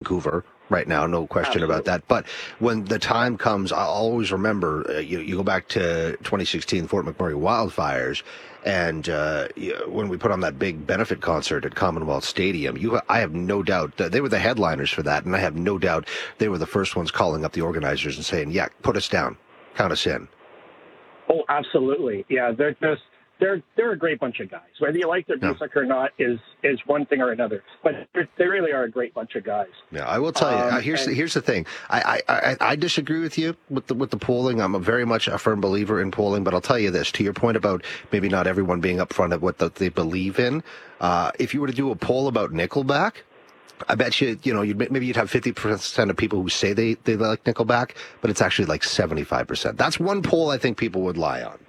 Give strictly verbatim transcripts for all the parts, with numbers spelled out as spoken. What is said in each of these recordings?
Vancouver right now, no question Absolutely. about that. But when the time comes, I'll always remember, uh, you, you go back to twenty sixteen Fort McMurray wildfires, and uh, you- when we put on that big benefit concert at Commonwealth Stadium, you, I have no doubt that they were the headliners for that, and I have no doubt they were the first ones calling up the organizers and saying, yeah, put us down, count us in. Oh, absolutely. Yeah, they're just they're they're a great bunch of guys. Whether you like their Yeah. music or not is is one thing or another. But they're- they really are a great bunch of guys. Yeah, I will tell you. Um, Uh, here's and- the, here's the thing. I, I, I, I disagree with you with the with the polling. I'm a very much a firm believer in polling, but I'll tell you this: to your point about maybe not everyone being upfront of what the, they believe in. Uh, if you were to do a poll about Nickelback, I bet you, you know, you'd, maybe you'd have fifty percent of people who say they, they like Nickelback, but it's actually like seventy-five percent. That's one poll I think people would lie on.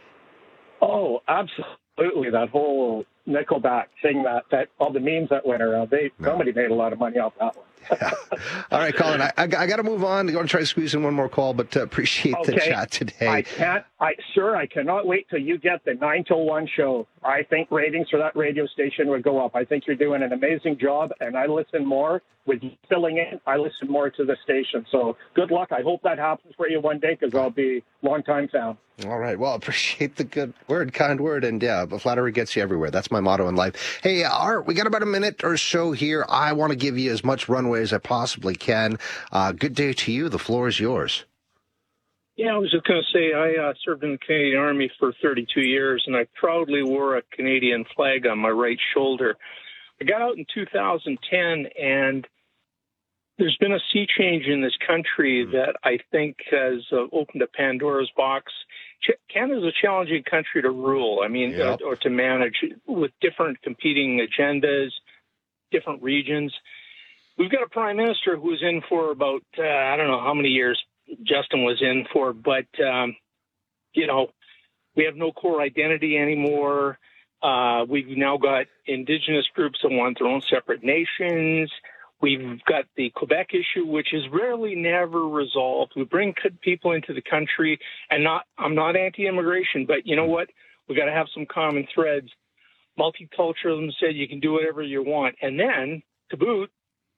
Oh, absolutely. That whole Nickelback thing, that, that all the memes that went around, they No. somebody made a lot of money off that one. Yeah. All right, Colin, I, I, I got to move on. I'm going to try to squeeze in one more call, but uh, appreciate the Okay. chat today. I can't, I sir, I cannot wait till you get the nine till one show. I think ratings for that radio station would go up. I think you're doing an amazing job, and I listen more with you filling in. I listen more to the station. So good luck. I hope that happens for you one day, because I'll be a long-time fan. All right. Well, appreciate the good word, kind word, and yeah, but flattery gets you everywhere. That's my motto in life. Hey, Art, we got about a minute or so here. I want to give you as much runway as I possibly can. Uh, good day to you. The floor is yours. Yeah, I was just going to say I uh, served in the Canadian Army for thirty-two years, and I proudly wore a Canadian flag on my right shoulder. I got out in two thousand ten, and there's been a sea change in this country that I think has uh, opened a Pandora's box. Ch- Canada's a challenging country to rule, I mean, Yep. uh, or to manage with different competing agendas, different regions. We've got a prime minister who was in for about, uh, I don't know how many years Justin was in for, but, um, you know, we have no core identity anymore. Uh, we've now got indigenous groups that want their own separate nations. We've got the Quebec issue, which is rarely never resolved. We bring people into the country, and not I'm not anti-immigration, but you know what? We got to have some common threads. Multiculturalism said you can do whatever you want. And then, to boot,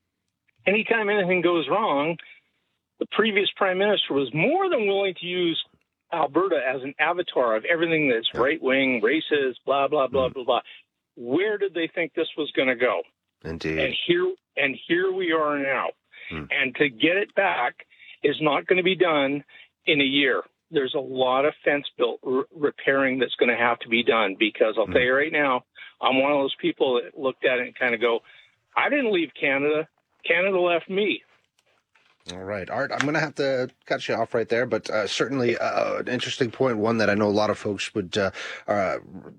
anytime anything goes wrong, the previous prime minister was more than willing to use Alberta as an avatar of everything that's right-wing, racist, blah, blah, blah, blah, blah. Where did they think this was going to go? Indeed. And here, and here we are now. Hmm. And to get it back is not going to be done in a year. There's a lot of fence built r- repairing that's going to have to be done, because I'll Hmm. tell you right now, I'm one of those people that looked at it and kind of go, I didn't leave Canada. Canada left me. All right, Art, I'm going to have to cut you off right there, but uh, certainly uh, an interesting point, one that I know a lot of folks would uh, uh,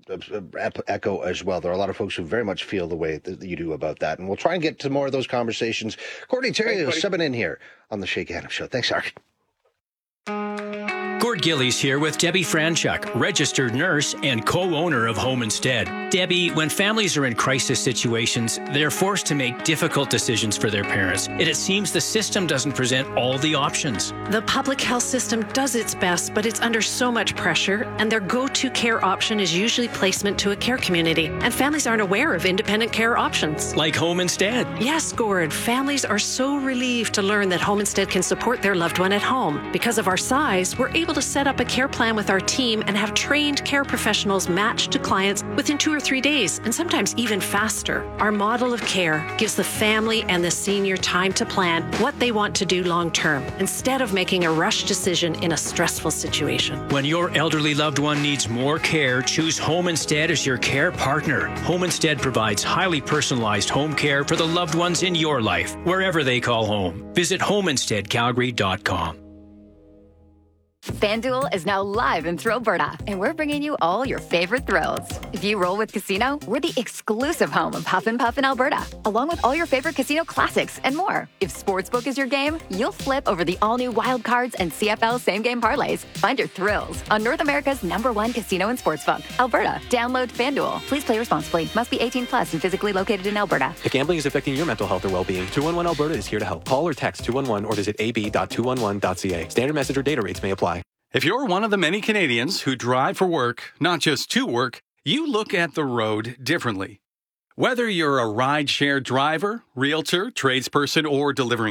echo as well. There are a lot of folks who very much feel the way that you do about that, and we'll try and get to more of those conversations. Courtney Terry is subbing in here on the Shake Adams Show. Thanks, Art. Gord Gillies here with Debbie Franchuk, registered nurse and co-owner of Home Instead. Debbie, when families are in crisis situations, they're forced to make difficult decisions for their parents, and it seems the system doesn't present all the options. The public health system does its best, but it's under so much pressure, and their go-to care option is usually placement to a care community, and families aren't aware of independent care options. Like Home Instead. Yes, Gord, families are so relieved to learn that Home Instead can support their loved one at home. Because of our size, we're able to set up a care plan with our team and have trained care professionals matched to clients within two or three days, and sometimes even faster. Our model of care gives the family and the senior time to plan what they want to do long term, instead of making a rush decision in a stressful situation. When your elderly loved one needs more care, choose Home Instead as your care partner. Home Instead provides highly personalized home care for the loved ones in your life, wherever they call home. Visit home instead calgary dot com. FanDuel is now live in Thrillberta, and we're bringing you all your favorite thrills. If you roll with Casino, we're the exclusive home of Huff and Puff in Alberta, along with all your favorite casino classics and more. If Sportsbook is your game, you'll flip over the all-new Wild Cards and C F L same-game parlays. Find your thrills on North America's number one casino and sportsbook, Alberta. Download FanDuel. Please play responsibly. Must be eighteen plus and physically located in Alberta. If gambling is affecting your mental health or well-being, two one one Alberta is here to help. Call or text two one one or visit a b dot two one one dot c a. Standard message or data rates may apply. If you're one of the many Canadians who drive for work, not just to work, you look at the road differently. Whether you're a ride-share driver, realtor, tradesperson, or delivering